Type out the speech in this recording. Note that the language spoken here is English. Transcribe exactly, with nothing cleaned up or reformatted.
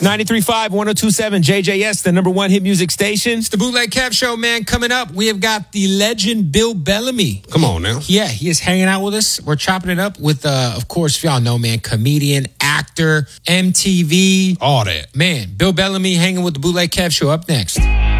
ninety-three point five, one oh two point seven J J S, the number one hit music station. It's the Bootleg Kev Show, man. Coming up, we have got the legend Bill Bellamy. Come on now. Yeah, he is hanging out with us. We're chopping it up with, uh, of course, if y'all know, man, comedian, actor, M T V. All that. Man, Bill Bellamy hanging with the Bootleg Kev Show up next.